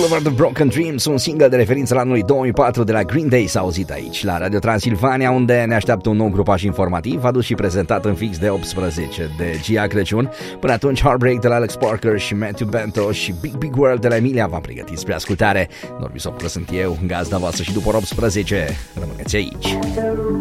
Boulevard of Broken Dreams, un single de referință la anului 2004 de la Green Day, s-a auzit aici, la Radio Transilvania, unde ne așteaptă un nou grupaj informativ, adus și prezentat în fix de 18 de Gia Crăciun. Până atunci, Heartbreak de la Alex Parker și Matthew Bento și Big Big World de la Emilia v-am pregătit spre ascultare. Norbi Sopru sunt eu, gazda voastră și după 18. Rămâneți aici.